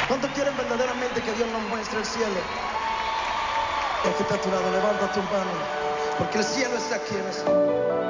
¿Cuántos quieren verdaderamente que Dios nos muestre el cielo? El que está a tu lado, levanta tu mano, porque el cielo está aquí en ese.